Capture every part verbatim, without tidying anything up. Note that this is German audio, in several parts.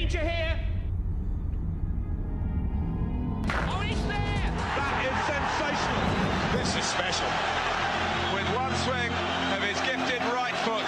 danger here. Oh, he's there! That is sensational. This is special. With one swing of his gifted right foot.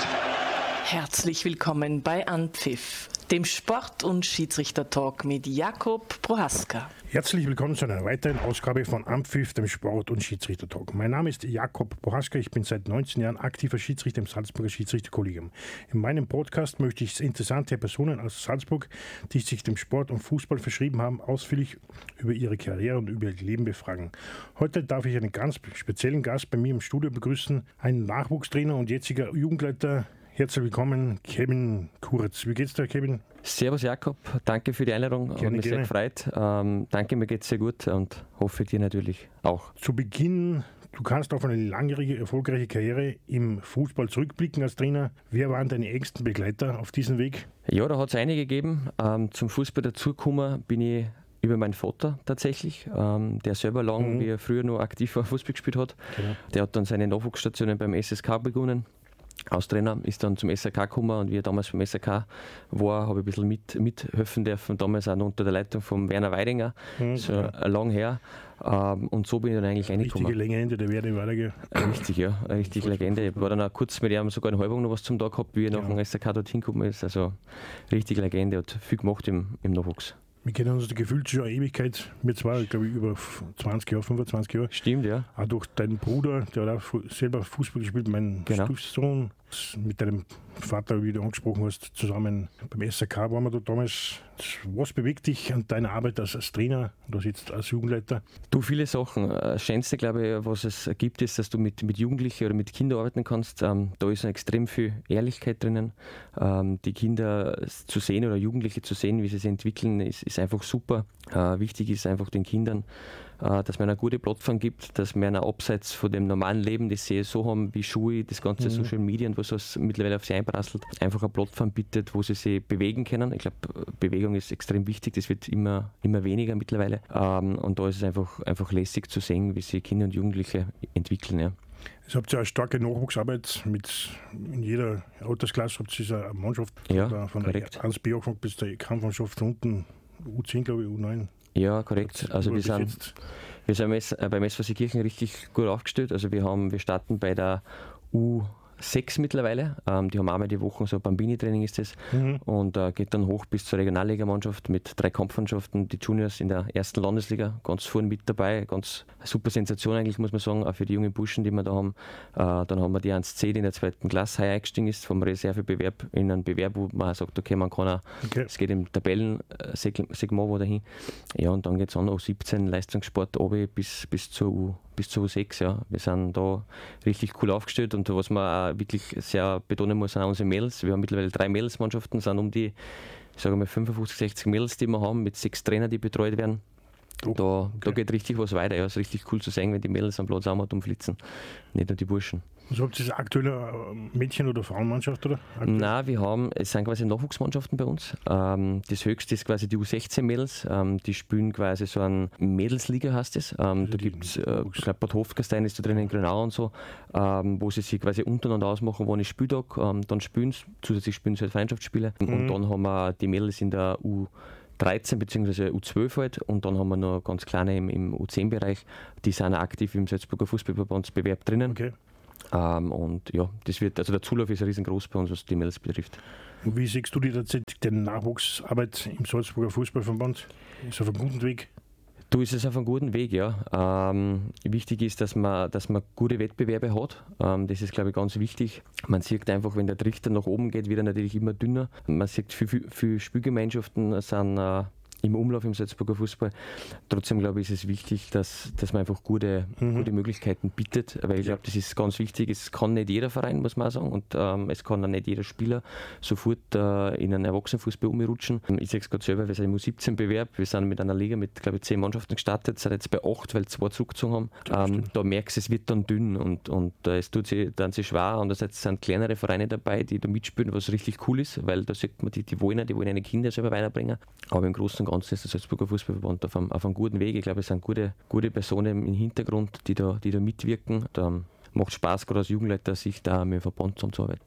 Herzlich willkommen bei Anpfiff, dem Sport- und Schiedsrichter-Talk mit Jakob Prohaska. Herzlich willkommen zu einer weiteren Ausgabe von Anpfiff, dem Sport- und Schiedsrichter-Talk. Mein Name ist Jakob Prohaska, ich bin seit neunzehn Jahren aktiver Schiedsrichter im Salzburger Schiedsrichterkollegium. In meinem Podcast möchte ich interessante Personen aus Salzburg, die sich dem Sport und Fußball verschrieben haben, ausführlich über ihre Karriere und über ihr Leben befragen. Heute darf ich einen ganz speziellen Gast bei mir im Studio begrüßen, einen Nachwuchstrainer und jetziger Jugendleiter. Herzlich willkommen, Kevin Kurz. Wie geht's dir, Kevin? Servus Jakob, danke für die Einladung. Gerne, Hat mich gerne. sehr gefreut. Ähm, danke, mir geht's sehr gut und hoffe dir natürlich auch. Zu Beginn, du kannst auf eine langjährige, erfolgreiche Karriere im Fußball zurückblicken als Trainer. Wer waren deine engsten Begleiter auf diesem Weg? Ja, da hat es einige gegeben. Ähm, zum Fußball dazugekommen bin ich über meinen Vater tatsächlich, ähm, der selber lang, Mhm. wie er früher noch aktiv war, Fußball gespielt hat. Genau. Der hat dann seine Nachwuchsstationen beim S S K begonnen. Als Trainer ist dann zum S R K gekommen und wie er damals beim S R K war, habe ich ein bisschen mit, mithelfen dürfen, damals auch noch unter der Leitung von Werner Weidinger, Mhm, so ja. lang her. Ähm, und so bin ich dann eigentlich Richtige reingekommen. Legende, der Werde Weidegger. Richtig, ja, eine richtige Legende. Ich war dann auch kurz mit ihm sogar in Halbung noch was zum Tag gehabt, wie er nach Genau. dem S R K dorthin gekommen ist. Also richtige Legende, hat viel gemacht im, im Nachwuchs. Wir kennen uns gefühlt schon eine Ewigkeit. Wir zwei, glaube ich, über zwanzig Jahre, fünfundzwanzig Jahre. Stimmt, ja. Auch durch deinen Bruder, der hat auch fu- selber Fußball gespielt, mein Genau. Stiefsohn. Mit deinem Vater, wie du angesprochen hast, zusammen beim S R K waren wir da damals. Was bewegt dich an deiner Arbeit als, als Trainer oder jetzt als Jugendleiter? Du, viele Sachen. Das Schönste, glaube ich, was es gibt, ist, dass du mit, mit Jugendlichen oder mit Kindern arbeiten kannst. Ähm, da ist extrem viel Ehrlichkeit drinnen. Ähm, die Kinder zu sehen oder Jugendliche zu sehen, wie sie sich entwickeln, ist, ist einfach super. Äh, wichtig ist einfach den Kindern, äh, dass man eine gute Plattform gibt, dass wir eine abseits von dem normalen Leben, das sie so haben wie Schule, das ganze Mhm. Social Media und was es mittlerweile auf sie einprasselt, einfach eine Plattform bietet, wo sie sich bewegen können. Ich glaube, Bewegung ist extrem wichtig, das wird immer, immer weniger mittlerweile. Ähm, und da ist es einfach, einfach lässig zu sehen, wie sich Kinder und Jugendliche entwickeln. Ja. Ihr habt ja eine starke Nachwuchsarbeit mit in jeder Altersklasse habt ihr eine Mannschaft Ja, von der, von korrekt. der eins B angefangen bis zur Kampfmannschaft unten U zehn, glaube ich, U neun. Ja, korrekt. Also wir Bis sind, jetzt. wir sind beim S- äh, beim S V Seekirchen richtig gut aufgestellt. Also wir haben, wir starten bei der U sechs mittlerweile. Ähm, die haben einmal die Woche so ein Bambini-Training ist das. Mhm. Und äh, geht dann hoch bis zur Regionalligamannschaft mit drei Kampfmannschaften. Die Juniors in der ersten Landesliga ganz vorne mit dabei. Ganz super Sensation eigentlich, muss man sagen, auch für die jungen Burschen, die wir da haben. Äh, dann haben wir die eins C, die in der zweiten Klasse heuer eingestiegen ist, vom Reservebewerb in einen Bewerb, wo man sagt, okay, man kann auch, Okay. es geht im Tabellensegment wo dahin. Ja, und dann geht es an U siebzehn, Leistungssport obi bis, bis zur U bis zur U sechs, ja. Wir sind da richtig cool aufgestellt und was man auch wirklich sehr betonen muss, sind auch unsere Mädels. Wir haben mittlerweile drei Mädelsmannschaften, sind um die, ich sage mal, fünfundfünfzig, sechzig Mädels, die wir haben, mit sechs Trainern, die betreut werden. Oh, Da, okay. da geht richtig was weiter. Ja, es ist richtig cool zu sehen, wenn die Mädels am Platz auch mal umflitzen, nicht nur die Burschen. Also habt ihr aktuell eine Mädchen- oder Frauenmannschaft? Oder? Aktuell? Nein, wir haben, es sind quasi Nachwuchsmannschaften bei uns. Ähm, das höchste ist quasi die U sechzehn Mädels. Ähm, die spielen quasi so eine Mädelsliga, heißt es. Ähm, da die gibt es, äh, Nachwuchs- ich glaube, Bad Hofgastein ist da drin in Grünau und so, ähm, wo sie sich quasi untereinander ausmachen, wann ist Spieltag, ähm, dann spielen sie, zusätzlich spielen sie halt Freundschaftsspiele. Mhm. Und dann haben wir die Mädels in der U dreizehn bzw. U zwölf halt und dann haben wir noch ganz kleine im, im U zehn Bereich, die sind auch aktiv im Salzburger Fußballverbandsbewerb drinnen. Okay. Ähm, und ja, das wird, also der Zulauf ist riesengroß bei uns, was die Mädels betrifft. Und wie siehst du die derzeit den Nachwuchsarbeit im Salzburger Fußballverband? Ist auf einem guten Weg? Du, ist es auf einem guten Weg, ja. Ähm, wichtig ist, dass man, dass man gute Wettbewerbe hat. Ähm, das ist, glaube ich, ganz wichtig. Man sieht einfach, wenn der Trichter nach oben geht, wird er natürlich immer dünner. Man sieht, viele viel, viel Spielgemeinschaften sind äh, im Umlauf im Salzburger Fußball. Trotzdem, glaube ich, ist es wichtig, dass, dass man einfach gute, Mhm. gute Möglichkeiten bietet, weil ich glaube, das ist ganz wichtig. Es kann nicht jeder Verein, muss man auch sagen, und ähm, es kann auch nicht jeder Spieler sofort äh, in einen Erwachsenenfußball umrutschen. Ich sehe es gerade selber, wir sind im U siebzehn Bewerb, wir sind mit einer Liga mit, glaube ich, zehn Mannschaften gestartet, sind jetzt bei acht, weil zwei zurückgezogen haben. Ähm, da merkst du, es wird dann dünn und, und äh, es tut sich dann sich schwer. Andererseits sind kleinere Vereine dabei, die da mitspielen, was richtig cool ist, weil da sieht man, die, die wollen, die wollen ihre Kinder selber weiterbringen. Aber im Großen und Ganzen ist der Salzburger Fußballverband auf einem, auf einem guten Weg. Ich glaube, es sind gute, gute Personen im Hintergrund, die da, die da mitwirken. Da macht Spaß, gerade als Jugendleiter, sich da mit dem Verband zusammenzuarbeiten. Ja.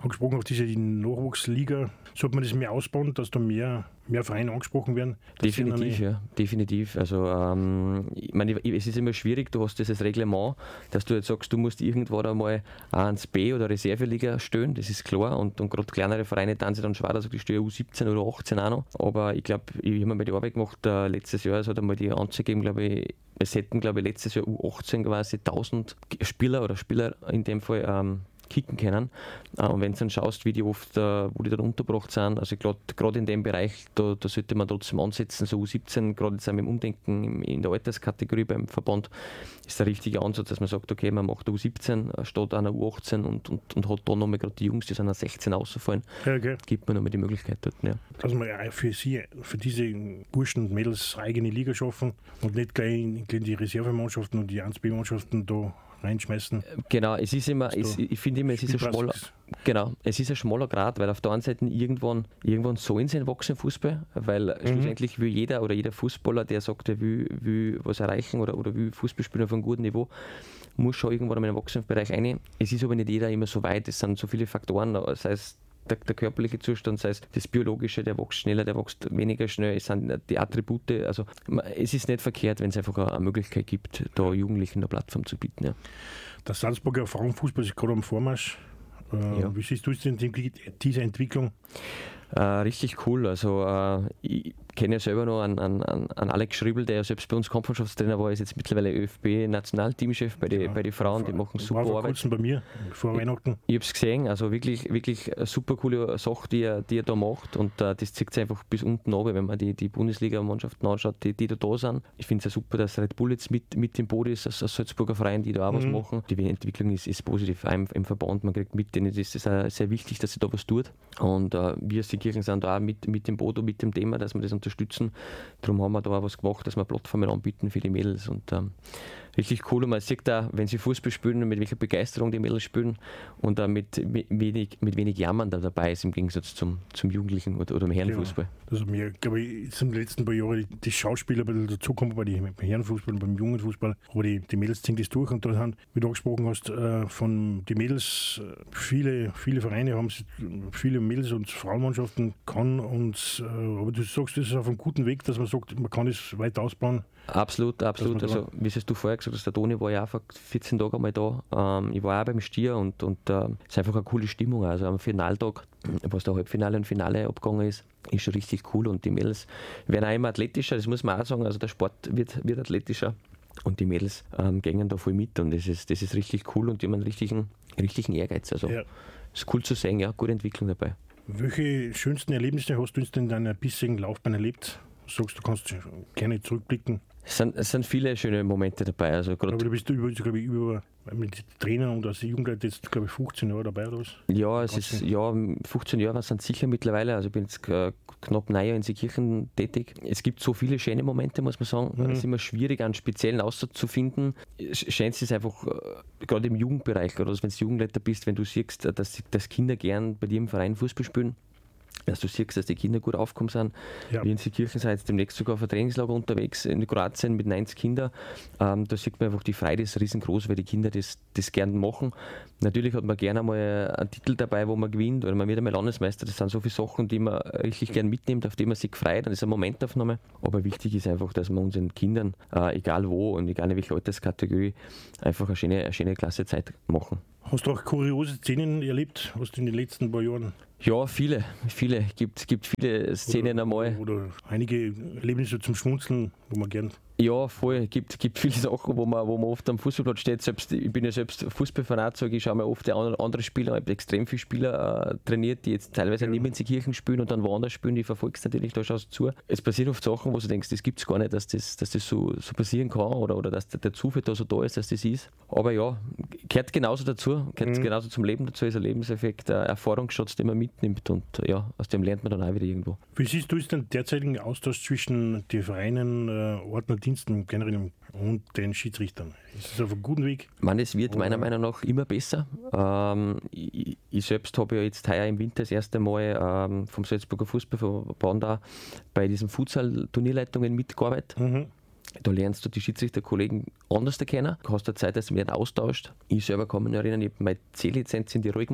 angesprochen auf diese Nachwuchsliga. Sollte man das mehr ausbauen, dass da mehr, mehr Vereine angesprochen werden? Definitiv, ja, definitiv. Also ähm, ich meine, es ist immer schwierig, du hast dieses Reglement, dass du jetzt sagst, du musst irgendwann einmal ans B oder Reserveliga stehen, das ist klar. Und, und gerade kleinere Vereine tun sich dann schwer, dass ich stehe U siebzehn oder achtzehn auch noch. Aber ich glaube, ich habe mir mal die Arbeit gemacht, äh, letztes Jahr, es hat einmal die Anzeige gegeben, glaube ich, es hätten, glaube ich, letztes Jahr U achtzehn quasi tausend Spieler oder Spieler in dem Fall ähm, kicken können. Und wenn du dann schaust, wie die oft, wo die dann untergebracht sind, also gerade in dem Bereich, da, da sollte man trotzdem ansetzen, so U siebzehn, gerade jetzt auch mit dem Umdenken in der Alterskategorie beim Verband, ist der richtige Ansatz, dass man sagt, okay, man macht U siebzehn statt einer U achtzehn und, und, und hat dann nochmal gerade die Jungs, die sind an sechzehn rausgefallen, ja, okay. Gibt man nochmal die Möglichkeit dort. Ja. Dass man für sie, für diese Burschen und Mädels eigene Liga schaffen und nicht gleich in, in die Reservemannschaften und die eins B Mannschaften da reinschmeißen. Genau, es ist immer, es, ich finde immer, es ist ein schmaler, genau, es ist ein schmaler Grad, weil auf der einen Seite irgendwann, irgendwann sollen sie entwachsen Fußball, weil mhm. schlussendlich will jeder oder jeder Fußballer, der sagt, er will, will was erreichen oder, oder will Fußball spielen auf einem guten Niveau, muss schon irgendwann in den Erwachsenenbereich rein. Es ist aber nicht jeder immer so weit, es sind so viele Faktoren, das heißt, Der, der körperliche Zustand, sei es das Biologische, der wächst schneller, der wächst weniger schnell, es sind die Attribute, also es ist nicht verkehrt, wenn es einfach eine Möglichkeit gibt, da Jugendlichen eine Plattform zu bieten. Ja. Der Salzburger Frauenfußball ist gerade am Vormarsch. Äh, ja. Wie siehst du diese Entwicklung? Äh, richtig cool, also äh, ich kenne ja selber noch einen, einen, einen Alex Schriebel, der ja selbst bei uns Kampfmannschaftstrainer war, ist jetzt mittlerweile ÖFB-Nationalteamchef bei den ja, bei die Frauen, die machen super war Arbeit. War bei mir, vor Weihnachten. Ich, ich habe es gesehen, also wirklich, wirklich eine super coole Sache, die er, die er da macht und äh, das zieht sich einfach bis unten runter, wenn man die, die Bundesliga-Mannschaften anschaut, die, die da da sind. Ich finde es ja super, dass Red Bull jetzt mit, mit im Boot ist, als, als Salzburger Verein, die da auch mhm. was machen. Die Entwicklung ist, ist positiv, auch im, im Verband, man kriegt mit, denen ist es sehr, sehr wichtig, dass sie da was tut und äh, wir als die Kirchen sind da auch mit, mit dem Boot und mit dem Thema, dass wir das unterstützen. Darum haben wir da auch was gemacht, dass wir Plattformen anbieten für die Mädels und ähm, richtig cool und man sieht da, wenn sie Fußball spielen, mit welcher Begeisterung die Mädels spielen und äh, mit, mit, wenig, mit wenig Jammern da dabei ist im Gegensatz zum, zum Jugendlichen oder, oder dem Herrenfußball. Ja, also mir, glaube ich, sind in den letzten paar Jahren die, die Schauspieler ein bisschen dazukommen bei den Herrenfußball und beim jungen Fußball, aber die, die Mädels ziehen das durch und da haben, wie du angesprochen hast, äh, von den Mädels, viele, viele Vereine haben viele Mädels und Frauenmannschaften kann und äh, aber du sagst, das ist auf einem guten Weg, dass man sagt, man kann es weiter ausbauen. Absolut, absolut. Also, wie es du vorher gesagt hast, der Toni war ja auch vor vierzehn Tagen einmal da. Ähm, ich war auch beim Stier und, und äh, es ist einfach eine coole Stimmung. Also am Finaltag, was der Halbfinale und Finale abgegangen ist, ist schon richtig cool. Und die Mädels werden auch immer athletischer, das muss man auch sagen. Also der Sport wird, wird athletischer und die Mädels ähm, gehen da voll mit. Und das ist, das ist richtig cool und die haben einen richtigen, richtigen Ehrgeiz. Also ja. Ist cool zu sehen, ja, gute Entwicklung dabei. Welche schönsten Erlebnisse hast du jetzt in deiner bisherigen Laufbahn erlebt? Du sagst, du kannst gerne zurückblicken. Es sind, es sind viele schöne Momente dabei. Also aber du bist über, glaube ich, über mit Trainer und als Jugendleiter jetzt, glaube ich, fünfzehn Jahre dabei oder was? Ja, es ist, ja, fünfzehn Jahre sind sicher mittlerweile. Also ich bin jetzt äh, knapp neun Jahre in Seekirchen tätig. Es gibt so viele schöne Momente, muss man sagen. Mhm. Es ist immer schwierig, einen speziellen Aussatz zu finden. Schönst ist einfach, äh, gerade im Jugendbereich, oder wenn du Jugendleiter bist, wenn du siehst, dass, dass Kinder gern bei dir im Verein Fußball spielen, dass du siehst, dass die Kinder gut aufgekommen sind. Ja. Wir in Seekirchen sind jetzt demnächst sogar auf ein Trainingslager unterwegs in Kroatien mit neunzig Kindern. Ähm, da sieht man einfach, die Freude ist riesengroß, weil die Kinder das, das gerne machen. Natürlich hat man gerne einmal einen Titel dabei, wo man gewinnt, oder man wird einmal Landesmeister. Das sind so viele Sachen, die man richtig gerne mitnimmt, auf die man sich freut. Das ist eine Momentaufnahme. Aber wichtig ist einfach, dass man unseren Kindern, äh, egal wo und egal in welcher Alterskategorie, einfach eine schöne, eine schöne klasse Zeit machen. Hast du auch kuriose Szenen erlebt, was du in den letzten paar Jahren? Ja, viele, viele. Es gibt, gibt viele Szenen oder, einmal. Oder einige Erlebnisse zum Schmunzeln, wo man gern... Ja, voll. Es gibt, gibt viele Sachen, wo man, wo man oft am Fußballplatz steht. Selbst, ich bin ja selbst Fußballfanatiker, ich schaue mir oft die anderen Spieler, ich habe extrem viele Spieler äh, trainiert, die jetzt teilweise ja. nicht mehr in Seekirchen spielen und dann woanders spielen, die verfolgst natürlich, da schaust du zu. Es passieren oft Sachen, wo du denkst, das gibt es gar nicht, dass das, dass das so, so passieren kann oder, oder dass der, der Zufall da so da ist, dass das ist. Aber ja, gehört genauso dazu, gehört mhm. genauso zum Leben dazu, ist ein Lebenseffekt, ein Erfahrungsschatz, den man mitnimmt und ja, aus dem lernt man dann auch wieder irgendwo. Wie siehst du jetzt den derzeitigen Austausch zwischen den Vereinen, äh, Ordnerdiensten generell und den Schiedsrichtern? Ist das auf einem guten Weg? Ich meine, es wird oder? meiner Meinung nach immer besser. Ähm, ich, ich selbst habe ja jetzt heuer im Winter das erste Mal ähm, vom Salzburger Fußballverband auch bei diesen Futsal-Turnierleitungen mitgearbeitet. Mhm. Da lernst du die Schiedsrichterkollegen anders kennen. Du hast eine Zeit, dass du mit denen austauscht. Ich selber kann mich erinnern, ich habe meine C-Lizenz in Tirol gemacht.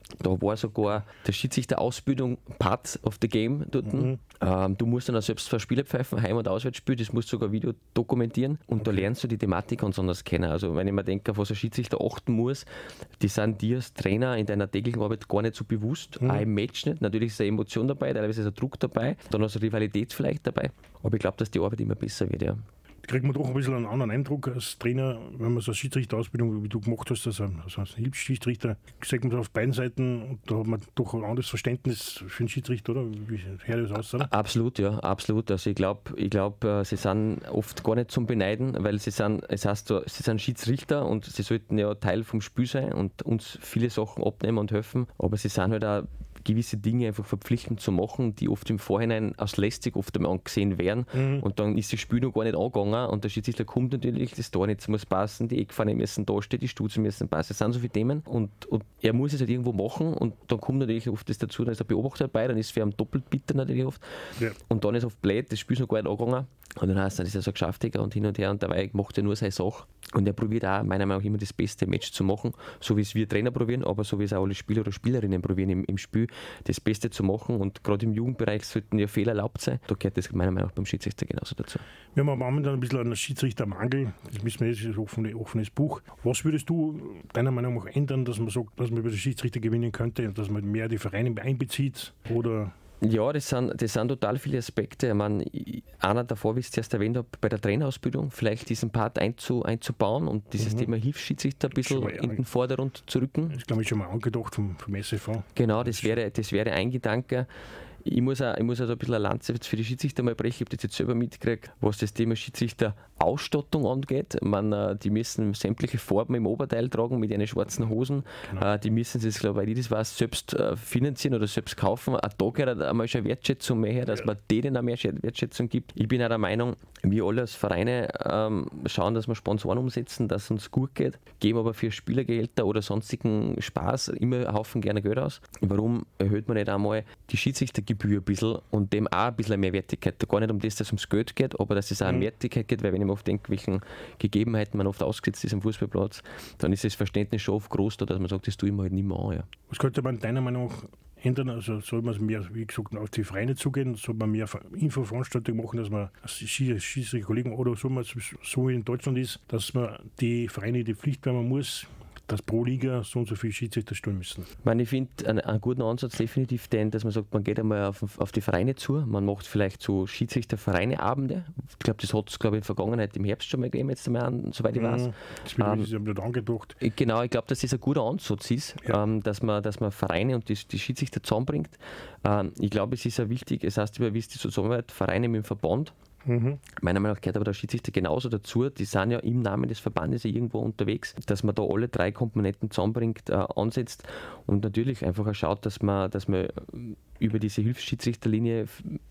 Da war sogar der Schiedsrichter-Ausbildung Part of the Game dort. Mhm. Ähm, du musst dann auch selbst für Spiele pfeifen, Heim- und Auswärtsspiel, das musst du sogar Video dokumentieren und okay. Da lernst du die Thematik ganz anders kennen. Also wenn ich mir denke, auf was ein Schiedsrichter achten muss, die sind dir als Trainer in deiner täglichen Arbeit gar nicht so bewusst, mhm. auch im Match nicht. Natürlich ist eine Emotion dabei, teilweise ist ein Druck dabei, dann ist eine Rivalität vielleicht dabei, aber ich glaube, dass die Arbeit immer besser wird, ja. Kriegt man doch ein bisschen einen anderen Eindruck als Trainer, wenn man so eine Schiedsrichterausbildung, wie du gemacht hast, also als Hilfsschiedsrichter, sagt man das auf beiden Seiten und da hat man doch ein anderes Verständnis für den Schiedsrichter, oder? Wie hört das aus, oder? Absolut, ja, absolut. Also ich glaube, ich glaub, sie sind oft gar nicht zum Beneiden, weil sie sind, es heißt so, sie sind Schiedsrichter und sie sollten ja Teil vom Spiel sein und uns viele Sachen abnehmen und helfen, aber sie sind halt auch gewisse Dinge einfach verpflichtend zu machen, die oft im Vorhinein als lästig oft einmal angesehen werden mhm. und dann ist das Spiel noch gar nicht angegangen und der Schiedsrichter kommt natürlich, das Tornetz muss passen, die Eckfahne müssen da stehen, die Stutzen müssen passen, das sind so viele Themen und, und er muss es halt irgendwo machen und dann kommt natürlich oft das dazu, dann ist der Beobachter dabei, dann ist es für ihn doppelt bitter natürlich oft ja. Und dann ist oft blöd, das Spiel ist noch gar nicht angegangen und dann heißt es, das ist er so geschäftiger und hin und her und dabei macht er nur seine Sache und er probiert auch meiner Meinung nach immer das beste Match zu machen, so wie es wir Trainer probieren, aber so wie es auch alle Spieler oder Spielerinnen probieren im, im Spiel, das Beste zu machen und gerade im Jugendbereich sollten ja Fehler erlaubt sein. Da gehört das meiner Meinung nach beim Schiedsrichter genauso dazu. Wir haben am Abend ein bisschen einen Schiedsrichtermangel, das wissen wir jetzt, das ist ein offenes, offenes Buch. Was würdest du deiner Meinung nach ändern, dass man sagt, dass man über den Schiedsrichter gewinnen könnte und dass man mehr die Vereine einbezieht oder... Ja, das sind, das sind total viele Aspekte. Ich meine, einer davor, wie ich es zuerst erwähnt habe, bei der Trainerausbildung vielleicht diesen Part einzu, einzubauen und dieses mhm. Thema Hilfsschiedsrichter ein bisschen mal, in den Vordergrund zu rücken. Das ist, glaube ich, schon mal angedacht vom, vom S F V. Genau, das wäre, das wäre ein Gedanke. Ich muss auch, ich muss also ein bisschen eine Lanze für die Schiedsrichter mal brechen. Ich habe das jetzt selber mitgekriegt, was das Thema Schiedsrichterausstattung angeht. Man, die müssen sämtliche Farben im Oberteil tragen mit ihren schwarzen Hosen. Genau. Die müssen sich, glaube ich, das weiß, selbst finanzieren oder selbst kaufen. Auch da gehört einmal schon Wertschätzung mehr her, dass ja. man denen auch mehr Wertschätzung gibt. Ich bin auch der Meinung, wir alle als Vereine ähm, schauen, dass wir Sponsoren umsetzen, dass es uns gut geht, geben aber für Spielergehälter oder sonstigen Spaß immer einen Haufen gerne Geld aus. Warum erhöht man nicht einmal die Schiedsrichtergebühr ein bisschen und dem auch ein bisschen mehr Wertigkeit? Da gar nicht um das, dass es ums Geld geht, aber dass es auch um Wertigkeit geht, weil wenn ich mir oft denke, welchen Gegebenheiten man oft ausgesetzt ist am Fußballplatz, dann ist das Verständnis schon oft groß, dass man sagt, das tue ich mir halt nicht mehr an. Ja. Was könnte man deiner Meinung nach ändern? Also soll man mehr, wie gesagt, auf die Vereine zugehen, soll man mehr Infoveranstaltungen machen, dass man als Schiedsrichter-Kollegen oder so, man, so wie in Deutschland ist, dass man die Vereine die Pflicht, wenn man muss, dass pro Liga so und so viele Schiedsrichter stellen müssen. Ich, meine, ich finde einen, einen guten Ansatz definitiv den, dass man sagt, man geht einmal auf, auf die Vereine zu, man macht vielleicht so Schiedsrichter-Vereine-Abende. Ich glaube, das hat es glaube ich in der Vergangenheit im Herbst schon mal gegeben, jetzt einmal an, soweit ich weiß. Das wird ähm, ähm, nicht angedacht. Genau, ich glaube, dass das ein guter Ansatz ist, ja. ähm, dass, man, dass man Vereine und die, die Schiedsrichter zusammenbringt. Ähm, ich glaube, es ist auch wichtig, es heißt immer, wie ist die Zusammenarbeit, Vereine mit dem Verband. Mhm. Meiner Meinung nach gehört aber der Schiedsrichter genauso dazu, die sind ja im Namen des Verbandes ja irgendwo unterwegs, dass man da alle drei Komponenten zusammenbringt, äh, ansetzt und natürlich einfach auch schaut, dass man, dass man über diese Hilfsschiedsrichterlinie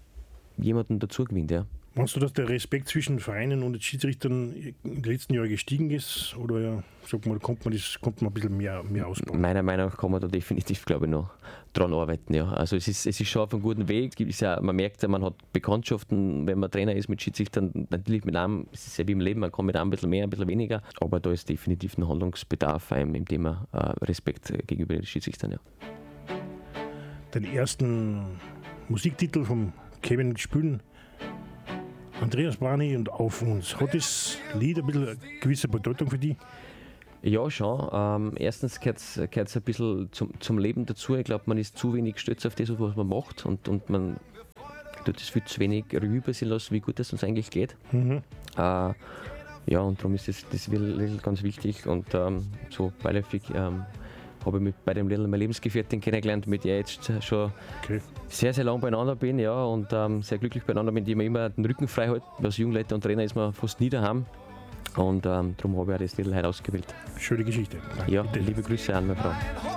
jemanden dazu gewinnt. Ja. Meinst du, dass der Respekt zwischen Vereinen und den Schiedsrichtern in den letzten Jahren gestiegen ist? Oder ja, sag mal, kommt man das kommt man ein bisschen mehr, mehr ausbauen? Meiner Meinung nach kann man da definitiv, glaube ich, noch dran arbeiten. Ja. Also es ist, es ist schon auf einem guten Weg. Es ist ja, man merkt ja, man hat Bekanntschaften, wenn man Trainer ist mit Schiedsrichtern, natürlich mit einem, es ist ja wie im Leben, man kann mit einem ein bisschen mehr, ein bisschen weniger. Aber da ist definitiv ein Handlungsbedarf einem im Thema äh, Respekt gegenüber den Schiedsrichtern. Ja. Den ersten Musiktitel vom Kevin gespielt, Andreas Brani und Auf uns. Hat das Lied ein bisschen eine gewisse Bedeutung für dich? Ja, schon. Ähm, erstens gehört es ein bisschen zum, zum Leben dazu. Ich glaube, man ist zu wenig stolz auf das, was man macht und, und man tut es viel zu wenig Revue passieren lassen, wie gut es uns eigentlich geht. Mhm. Äh, ja, und darum ist das, das wirklich ganz wichtig und ähm, so beiläufig ähm, habe ich mit bei dem Lidl meine Lebensgefährtin kennengelernt, mit der ich jetzt schon okay. sehr, sehr lange beieinander bin, ja, und ähm, sehr glücklich beieinander bin, die mir immer den Rücken frei hält. Als Jugendleiter und Trainer ist man fast nie daheim und ähm, darum habe ich auch das Lidl heute ausgewählt. Schöne Geschichte. Danke. Ja, liebe Grüße an meine Frau.